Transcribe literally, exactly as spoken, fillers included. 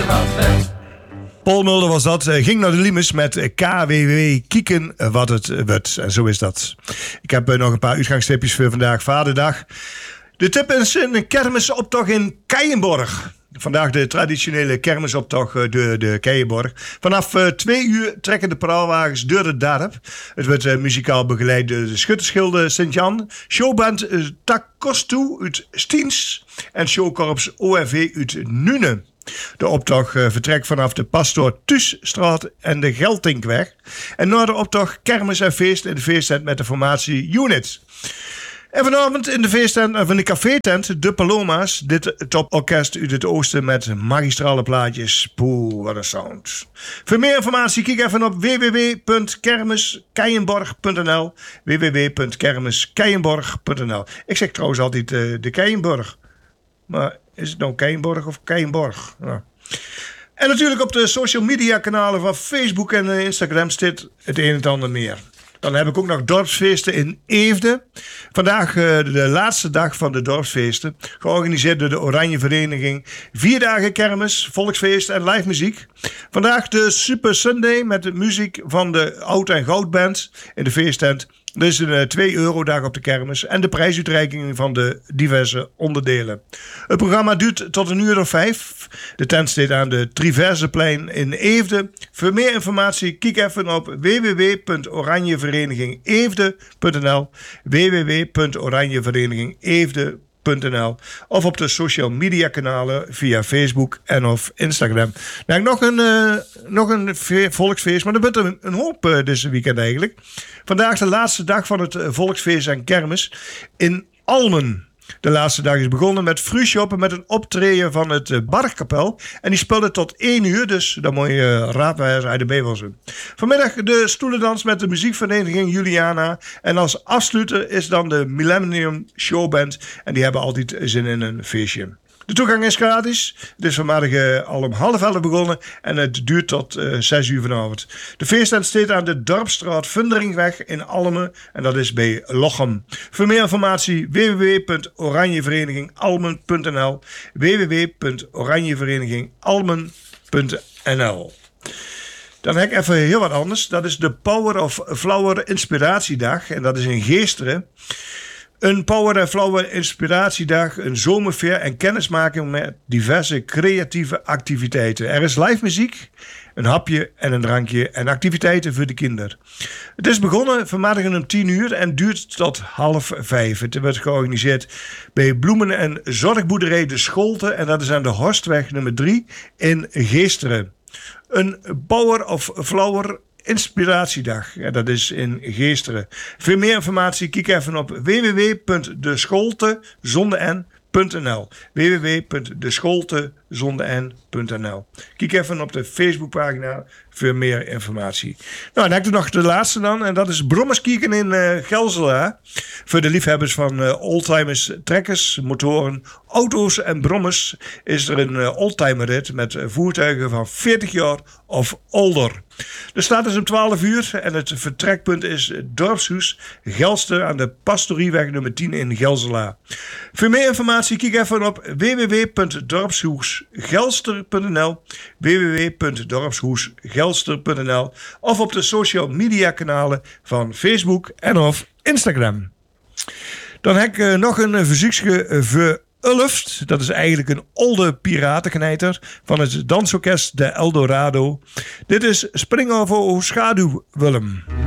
weer wat vet. Paul Mulder was dat, ging naar de Limes met K W W kieken wat het wordt. En zo is dat. Ik heb nog een paar uitgangstipjes voor vandaag, Vaderdag. De tip is een kermisoptocht in Keijenborg. Vandaag de traditionele kermisoptocht door de Keijenborg. Vanaf uh, twee uur trekken de praalwagens door het dorp. Het wordt uh, muzikaal begeleid door de Schuttersgilde Sint-Jan, showband uh, Takostu uit Stiens en showkorps O R V uit Nune. De optocht uh, vertrekt vanaf de Pastoor Thuisstraat en de Geltinkweg. En na de optocht kermis en feest in de feesttent met de formatie Units. En vanavond in de feesttent van de cafétent De Paloma's. Dit toporkest uit het oosten met magistrale plaatjes. Poeh, wat een sound. Voor meer informatie kijk even op w w w punt kermiskeijenborg punt n l. w w w punt kermiskeijenborg punt n l. Ik zeg trouwens altijd uh, de Keijenborg. Maar is het nou Keijenborg of Keijenborg? Ja. En natuurlijk op de social media kanalen van Facebook en Instagram zit het een en het ander meer. Dan heb ik ook nog dorpsfeesten in Eefde. Vandaag uh, de laatste dag van de dorpsfeesten. Georganiseerd door de Oranje Vereniging. Vier dagen kermis, volksfeest en live muziek. Vandaag de Super Sunday met de muziek van de Oud en Goud Band in de feesttent. Er is een uh, twee euro dag op de kermis en de prijsuitreiking van de diverse onderdelen. Het programma duurt tot een uur of vijf. De tent staat aan de Triverseplein in Eefde. Voor meer informatie kijk even op w w w punt oranjevereniging eefde punt n l w w w punt oranjevereniging eefde punt n l of op de social media kanalen via Facebook en of Instagram. Nou, nog een, uh, nog een volksfeest, maar er bent er een hoop uh, dit weekend eigenlijk. Vandaag de laatste dag van het uh, volksfeest en kermis in Almen. De laatste dag is begonnen met fruitshoppen met een optreden van het uh, Bargkapel. En die speelde tot één uur, dus dan moet je uh, raadwijzer uit de Bijbel zijn. Vanmiddag de stoelendans met de muziekvereniging Juliana. En als afsluiter is dan de Millennium Showband. En die hebben altijd zin in een feestje. De toegang is gratis. Het is vanmiddag uh, al om half elf begonnen en het duurt tot uh, zes uur vanavond. De feesttent staat aan de Dorpsstraat Vunderingweg in Almen en dat is bij Lochem. Voor meer informatie w w w punt oranjevereniging almen punt n l w w w punt oranjevereniging almen punt n l. Dan heb ik even heel wat anders. Dat is de Power of Flower Inspiratiedag en dat is in Geesteren. Een Power and Flower Inspiratiedag, een zomerfair en kennismaking met diverse creatieve activiteiten. Er is live muziek, een hapje en een drankje en activiteiten voor de kinderen. Het is begonnen vanmiddag om tien uur en duurt tot half vijf. Het wordt georganiseerd bij Bloemen- en Zorgboerderij De Scholte en dat is aan de Horstweg nummer drie in Geesteren. Een Power of Flower Inspiratiedag. Ja, dat is in Geesteren. Voor meer informatie kijk even op w w w punt de scholte zonder n punt n l w w w punt de scholte zonder n punt n l. Kijk even op de Facebookpagina voor meer informatie. Nou, dan heb ik nog de laatste dan. En dat is Brommerskieken in uh, Gelselaar. Voor de liefhebbers van uh, oldtimers, trekkers, motoren, auto's en brommers is er een uh, oldtimerrit met uh, voertuigen van veertig jaar of ouder. De start is om twaalf uur en het vertrekpunt is het Dorpshuis Gelster aan de Pastorieweg nummer tien in Gelselaar. Voor meer informatie kijk even op w w w punt dorpshoesgelster punt n l w w w punt dorpshoesgelster punt n l of op de social media kanalen van Facebook en of Instagram. Dan heb ik uh, nog een verzoekje uh, voor Ulft. Dat is eigenlijk een oude piratenknijter van het dansorkest De Eldorado. Dit is Spring over Schaduw Willem.